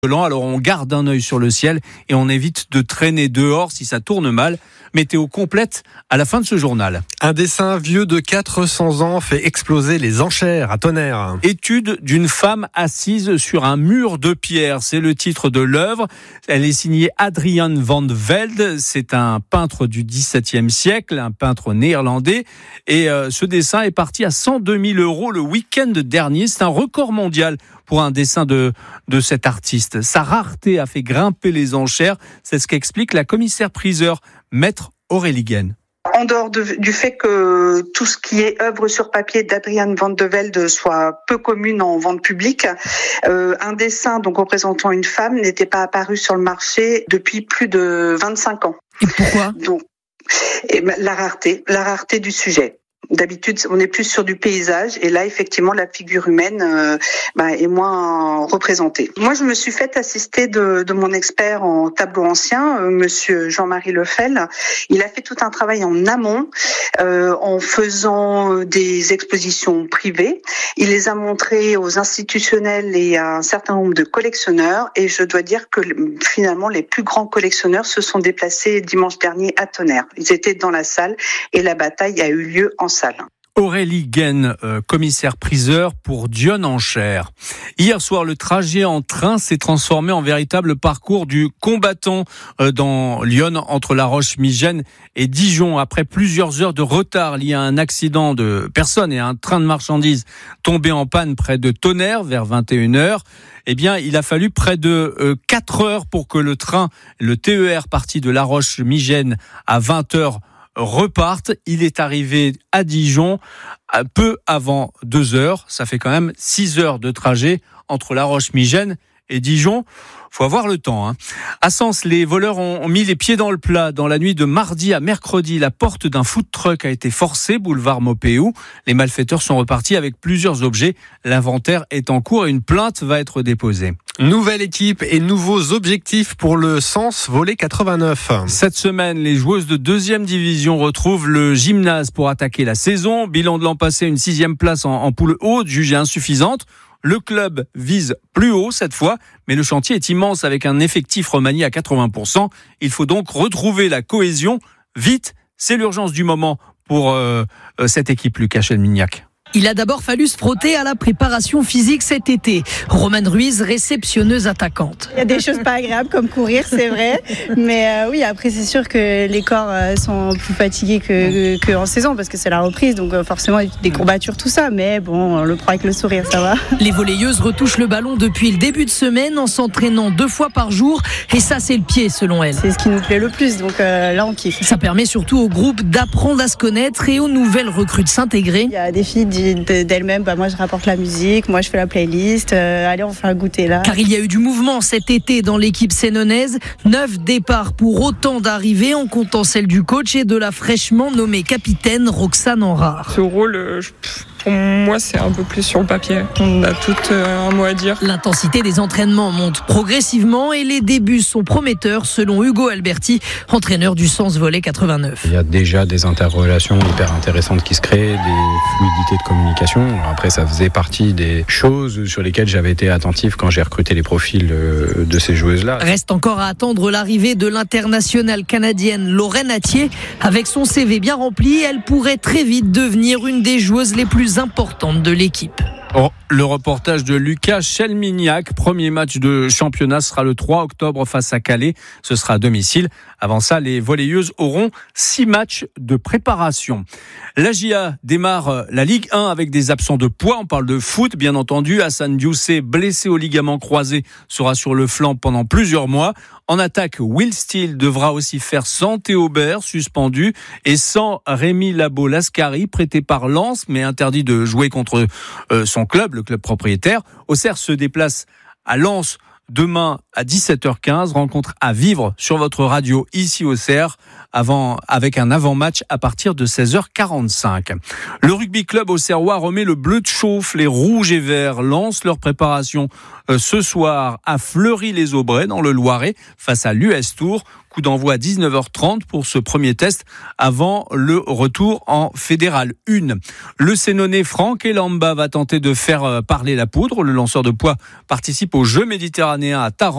Alors on garde un œil sur le ciel et on évite de traîner dehors si ça tourne mal. Météo complète à la fin de ce journal. Un dessin vieux de 400 ans fait exploser les enchères à Tonnerre. Étude d'une femme assise sur un mur de pierre, c'est le titre de l'œuvre. Elle est signée Adriaan van de Velde. C'est un peintre du XVIIe siècle, un peintre néerlandais. Et ce dessin est parti à 102 000 € le week-end dernier. C'est un record mondial pour un dessin de cet artiste. Sa rareté a fait grimper les enchères. C'est ce qu'explique la commissaire-priseur, maître Aurélie Guène. En dehors du fait que tout ce qui est œuvre sur papier d'Adriaan van de Velde soit peu commune en vente publique, un dessin donc représentant une femme n'était pas apparu sur le marché depuis plus de 25 ans. Et pourquoi ? Donc, la rareté du sujet. D'habitude, on est plus sur du paysage et là, effectivement, la figure humaine est moins représentée. Moi, je me suis fait assister de mon expert en tableau ancien, monsieur Jean-Marie Lefel. Il a fait tout un travail en amont, en faisant des expositions privées. Il les a montrées aux institutionnels et à un certain nombre de collectionneurs. Et je dois dire que finalement, les plus grands collectionneurs se sont déplacés dimanche dernier à Tonnerre. Ils étaient dans la salle et la bataille a eu lieu en salle. Aurélie Guène, commissaire-priseur pour Dionne Enchères. Hier soir, le trajet en train s'est transformé en véritable parcours du combattant dans Lyon, entre La Roche-Migène et Dijon. Après plusieurs heures de retard lié à un accident de personnes et à un train de marchandises tombé en panne près de Tonnerre vers 21h, il a fallu près de 4 heures pour que le train, le TER parti de La Roche-Migène à 20h, reparte. Il est arrivé à Dijon peu avant 2 heures. Ça fait quand même 6 heures de trajet entre La Roche-Migène et Dijon. Faut avoir le temps. À Sens, les voleurs ont mis les pieds dans le plat. Dans la nuit de mardi à mercredi, la porte d'un food truck a été forcée, boulevard Maupeou. Les malfaiteurs sont repartis avec plusieurs objets. L'inventaire est en cours et une plainte va être déposée. Nouvelle équipe et nouveaux objectifs pour le Sens Volley 89. Cette semaine, les joueuses de 2e division retrouvent le gymnase pour attaquer la saison. Bilan de l'an passé, une 6e place en poule haute, jugée insuffisante. Le club vise plus haut cette fois, mais le chantier est immense avec un effectif remanié à 80%. Il faut donc retrouver la cohésion vite. C'est l'urgence du moment pour cette équipe, Lucas Chelmignac. Il a d'abord fallu se frotter à la préparation physique cet été. Romane Ruiz, réceptionneuse attaquante. Il y a des choses pas agréables comme courir, c'est vrai. Mais oui, après c'est sûr que les corps sont plus fatigués qu'en saison parce que c'est la reprise. Donc forcément des courbatures, tout ça. Mais bon, on le prend avec le sourire, ça va. Les volleyeuses retouchent le ballon depuis le début de semaine en s'entraînant 2 fois par jour. Et ça, c'est le pied selon elle. C'est ce qui nous plaît le plus. Donc là, on kiffe. Ça permet surtout au groupe d'apprendre à se connaître et aux nouvelles recrues de s'intégrer. Il y a des filles d'elle-même, moi je rapporte la musique, moi je fais la playlist, allez on fait un goûter là. Car il y a eu du mouvement cet été dans l'équipe sénonaise, 9 départs pour autant d'arrivées en comptant celle du coach et de la fraîchement nommée capitaine Roxane Enrard. Ce rôle, pour moi c'est un peu plus sur le papier, on a tout un mot à dire. L'intensité des entraînements monte progressivement et les débuts sont prometteurs selon Hugo Alberti, entraîneur du Sens Volley 89. Il y a déjà des interrelations hyper intéressantes qui se créent, des fluidités de communication. Après, ça faisait partie des choses sur lesquelles j'avais été attentif quand j'ai recruté les profils de ces joueuses-là. Reste encore à attendre l'arrivée de l'internationale canadienne Lorraine Attier. Avec son CV bien rempli, elle pourrait très vite devenir une des joueuses les plus importantes de l'équipe. Le reportage de Lucas Chelmignac. Premier match de championnat sera le 3 octobre face à Calais. Ce sera à domicile. Avant ça, les volleyeuses auront 6 matchs de préparation. La GIA démarre la Ligue 1 avec des absents de poids. On parle de foot, bien entendu. Hassan Diossé, blessé au ligament croisé, sera sur le flanc pendant plusieurs mois. En attaque, Will Steele devra aussi faire sans Théo Bair, suspendu, et sans Rémi Labo-Lascari, prêté par Lens, mais interdit de jouer contre son club, le club propriétaire. Auxerre se déplace à Lens demain à 17h15, rencontre à vivre sur votre radio ici au Auxerre, avec un avant-match à partir de 16h45. Le rugby club auxerrois remet le bleu de chauffe. Les rouges et verts lancent leur préparation ce soir à Fleury-les-Aubrais dans le Loiret face à l'US Tours. Coup d'envoi à 19h30 pour ce premier test avant le retour en Fédéral 1. Le Sénonais Franck Elamba va tenter de faire parler la poudre. Le lanceur de poids participe aux Jeux méditerranéens à Taran.